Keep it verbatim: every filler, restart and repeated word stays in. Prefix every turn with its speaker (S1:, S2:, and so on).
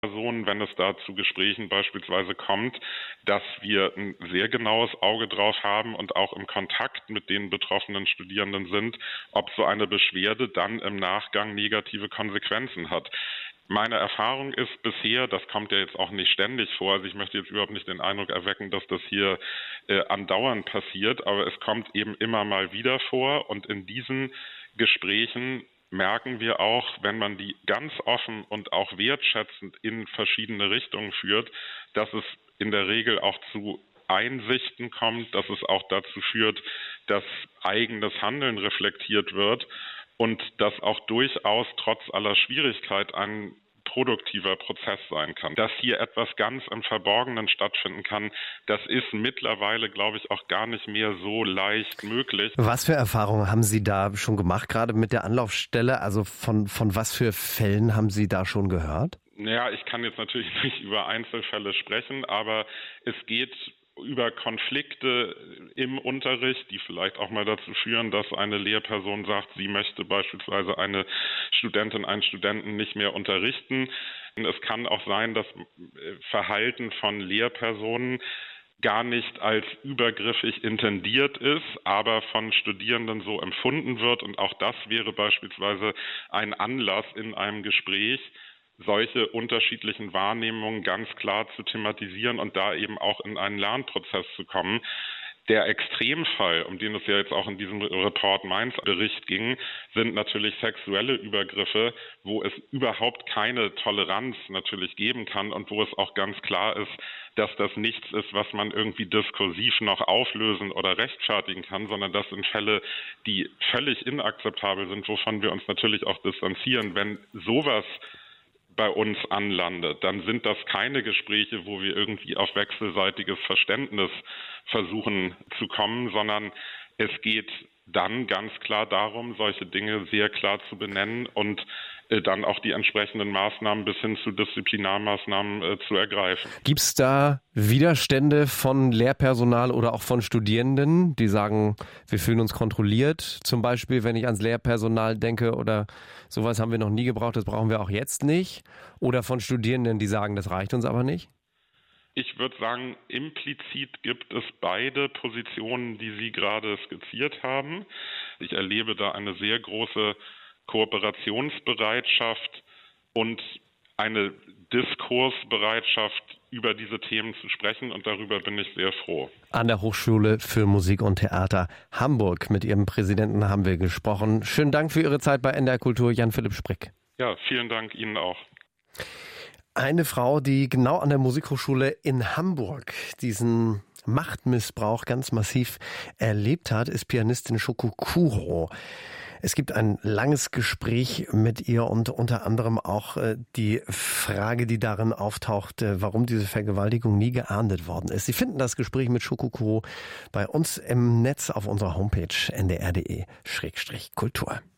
S1: Personen, wenn es da zu Gesprächen beispielsweise kommt, dass wir ein sehr genaues Auge drauf haben und auch im Kontakt mit den betroffenen Studierenden sind, ob so eine Beschwerde dann im Nachgang negative Konsequenzen hat. Meine Erfahrung ist bisher, das kommt ja jetzt auch nicht ständig vor, also ich möchte jetzt überhaupt nicht den Eindruck erwecken, dass das hier äh, andauernd passiert, aber es kommt eben immer mal wieder vor und in diesen Gesprächen merken wir auch, wenn man die ganz offen und auch wertschätzend in verschiedene Richtungen führt, dass es in der Regel auch zu Einsichten kommt, dass es auch dazu führt, dass eigenes Handeln reflektiert wird und dass auch durchaus trotz aller Schwierigkeit ein produktiver Prozess sein kann. Dass hier etwas ganz im Verborgenen stattfinden kann, das ist mittlerweile, glaube ich, auch gar nicht mehr so leicht möglich.
S2: Was für Erfahrungen haben Sie da schon gemacht, gerade mit der Anlaufstelle? Also von, von was für Fällen haben Sie da schon gehört?
S1: Ja, ich kann jetzt natürlich nicht über Einzelfälle sprechen, aber es geht über Konflikte im Unterricht, die vielleicht auch mal dazu führen, dass eine Lehrperson sagt, sie möchte beispielsweise eine Studentin, einen Studenten nicht mehr unterrichten. Es kann auch sein, dass Verhalten von Lehrpersonen gar nicht als übergriffig intendiert ist, aber von Studierenden so empfunden wird. Und auch das wäre beispielsweise ein Anlass in einem Gespräch, solche unterschiedlichen Wahrnehmungen ganz klar zu thematisieren und da eben auch in einen Lernprozess zu kommen. Der Extremfall, um den es ja jetzt auch in diesem Report Mainz Bericht ging, sind natürlich sexuelle Übergriffe, wo es überhaupt keine Toleranz natürlich geben kann und wo es auch ganz klar ist, dass das nichts ist, was man irgendwie diskursiv noch auflösen oder rechtfertigen kann, sondern das sind Fälle, die völlig inakzeptabel sind, wovon wir uns natürlich auch distanzieren. Wenn sowas bei uns anlandet, dann sind das keine Gespräche, wo wir irgendwie auf wechselseitiges Verständnis versuchen zu kommen, sondern es geht dann ganz klar darum, solche Dinge sehr klar zu benennen und äh, dann auch die entsprechenden Maßnahmen bis hin zu Disziplinarmaßnahmen äh, zu ergreifen.
S2: Gibt es da Widerstände von Lehrpersonal oder auch von Studierenden, die sagen, wir fühlen uns kontrolliert? Zum Beispiel, wenn ich ans Lehrpersonal denke oder sowas haben wir noch nie gebraucht, das brauchen wir auch jetzt nicht. Oder von Studierenden, die sagen, das reicht uns aber nicht?
S1: Ich würde sagen, implizit gibt es beide Positionen, die Sie gerade skizziert haben. Ich erlebe da eine sehr große Kooperationsbereitschaft und eine Diskursbereitschaft, über diese Themen zu sprechen, und darüber bin ich sehr froh.
S2: An der Hochschule für Musik und Theater Hamburg mit Ihrem Präsidenten haben wir gesprochen. Schönen Dank für Ihre Zeit bei N D R Kultur, Jan-Philipp Sprick.
S1: Ja, vielen Dank Ihnen auch.
S2: Eine Frau, die genau an der Musikhochschule in Hamburg diesen Machtmissbrauch ganz massiv erlebt hat, ist Pianistin Shoko Kuro. Es gibt ein langes Gespräch mit ihr und unter anderem auch äh, die Frage, die darin auftaucht, äh, warum diese Vergewaltigung nie geahndet worden ist. Sie finden das Gespräch mit Shoko Kuro bei uns im Netz auf unserer Homepage n d r punkt d e Schrägstrich Kultur.